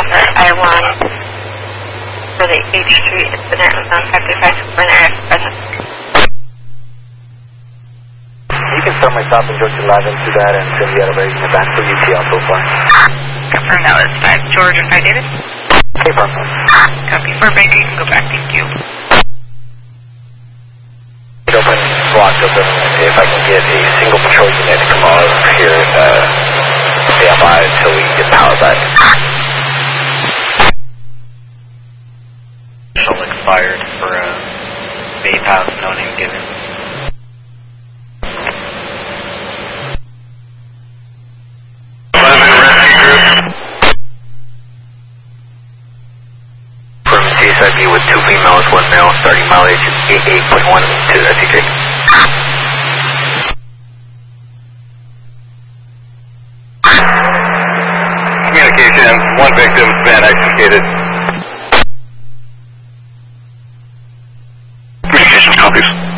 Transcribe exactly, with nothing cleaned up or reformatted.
the I one for the H Street incident was on five thirty-five disciplinary at present. You can start my stop in George eleven to that and send the elevator in the back for U T L so far. Confirm that was five George or five David? Okay, perfect. Copy. four Baker, you can go back. Thank you. Open, blocked open. If I can get a single patrol unit to come over here, uh, stay by until we get power back. Shell expired for a Babe House, no name given. eleven rescue group. From C S I B with two females, one male, starting mileage eighty-eight point one to S C J. Communications, one victim, been executed. Communications copies.